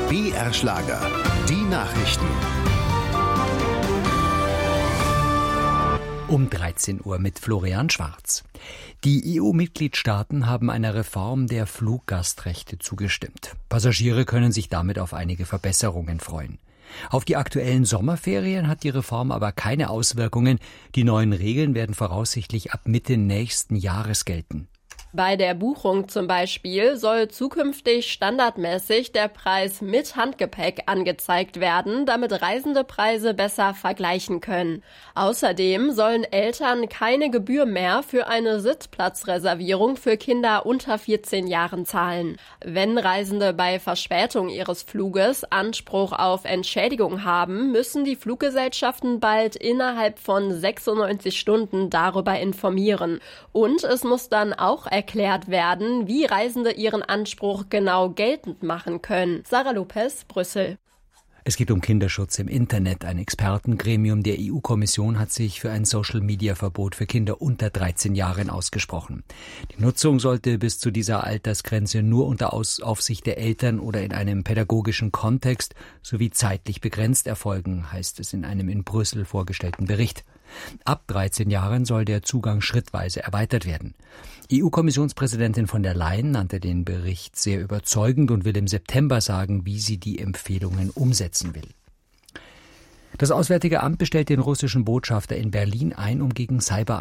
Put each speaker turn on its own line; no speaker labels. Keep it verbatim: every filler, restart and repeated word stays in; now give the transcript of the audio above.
B R Schlager, die Nachrichten.
Um dreizehn Uhr mit Florian Schwarz. Die E U-Mitgliedstaaten haben einer Reform der Fluggastrechte zugestimmt. Passagiere können sich damit auf einige Verbesserungen freuen. Auf die aktuellen Sommerferien hat die Reform aber keine Auswirkungen. Die neuen Regeln werden voraussichtlich ab Mitte nächsten Jahres gelten.
Bei der Buchung zum Beispiel soll zukünftig standardmäßig der Preis mit Handgepäck angezeigt werden, damit Reisende Preise besser vergleichen können. Außerdem sollen Eltern keine Gebühr mehr für eine Sitzplatzreservierung für Kinder unter vierzehn Jahren zahlen. Wenn Reisende bei Verspätung ihres Fluges Anspruch auf Entschädigung haben, müssen die Fluggesellschaften bald innerhalb von sechsundneunzig Stunden darüber informieren. Und es muss dann auch erklärt werden, wie Reisende ihren Anspruch genau geltend machen können. Sarah Lopez, Brüssel.
Es geht um Kinderschutz im Internet. Ein Expertengremium der E U-Kommission hat sich für ein Social-Media-Verbot für Kinder unter dreizehn Jahren ausgesprochen. Die Nutzung sollte bis zu dieser Altersgrenze nur unter Aufsicht der Eltern oder in einem pädagogischen Kontext sowie zeitlich begrenzt erfolgen, heißt es in einem in Brüssel vorgestellten Bericht. Ab dreizehn Jahren soll der Zugang schrittweise erweitert werden. E U-Kommissionspräsidentin von der Leyen nannte den Bericht sehr überzeugend und will im September sagen, wie sie die Empfehlungen umsetzen will. Das Auswärtige Amt bestellt den russischen Botschafter in Berlin ein, um gegen Cyber